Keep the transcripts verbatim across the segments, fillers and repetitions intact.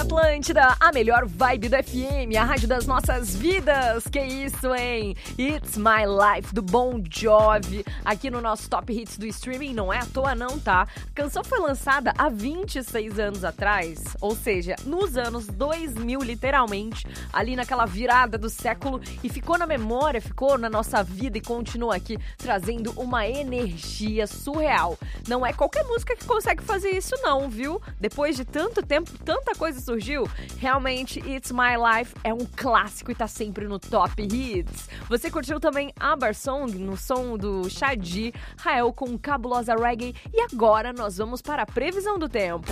Atlântida, a melhor vibe do F M, a rádio das nossas vidas. Que isso, hein? It's My Life, do Bon Jovi, aqui no nosso Top Hits do streaming. Não é à toa não, tá? A canção foi lançada há vinte e seis anos atrás, ou seja, nos anos dois mil, literalmente, ali naquela virada do século, e ficou na memória, ficou na nossa vida e continua aqui, trazendo uma energia surreal. Não é qualquer música que consegue fazer isso não, viu? Depois de tanto tempo, tanta coisa surgiu, realmente It's My Life é um clássico e tá sempre no Top Hits. Você curtiu também Abba Song, no som do Shadi, Rael com Cabulosa Reggae, e agora nós vamos para a previsão do tempo.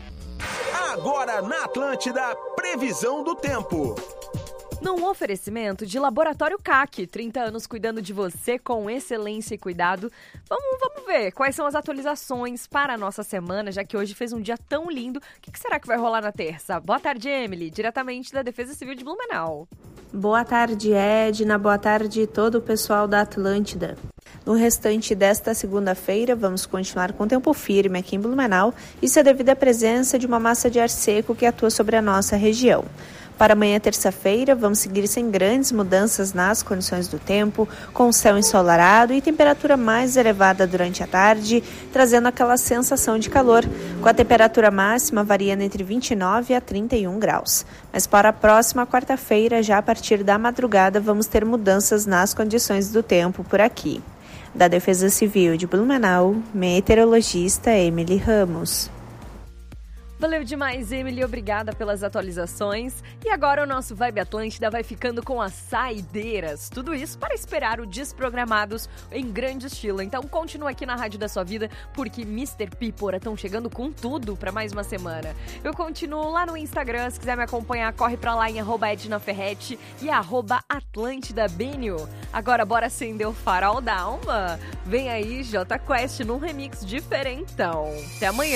Agora na Atlântida, previsão do tempo. Num oferecimento de Laboratório C A C, trinta anos cuidando de você com excelência e cuidado. Vamos, vamos ver quais são as atualizações para a nossa semana, já que hoje fez um dia tão lindo. O que, que será que vai rolar na terça? Boa tarde, Emily, diretamente da Defesa Civil de Blumenau. Boa tarde, Edna. Boa tarde todo o pessoal da Atlântida. No restante desta segunda-feira, vamos continuar com tempo firme aqui em Blumenau. Isso é devido à presença de uma massa de ar seco que atua sobre a nossa região. Para amanhã, terça-feira, vamos seguir sem grandes mudanças nas condições do tempo, com céu ensolarado e temperatura mais elevada durante a tarde, trazendo aquela sensação de calor, com a temperatura máxima variando entre vinte e nove a trinta e um graus. Mas para a próxima quarta-feira, já a partir da madrugada, vamos ter mudanças nas condições do tempo por aqui. Da Defesa Civil de Blumenau, meteorologista Emily Ramos. Valeu demais, Emily, obrigada pelas atualizações. E agora o nosso Vibe Atlântida vai ficando com as saideiras. Tudo isso para esperar o Desprogramados em grande estilo. Então continua aqui na Rádio da Sua Vida, porque mister P e Porã estão chegando com tudo para mais uma semana. Eu continuo lá no Instagram, se quiser me acompanhar, corre pra lá em arroba Edna Ferretti e arroba Atlântida Benio. Agora bora acender o farol da alma? Vem aí J Quest num remix diferentão. Até amanhã.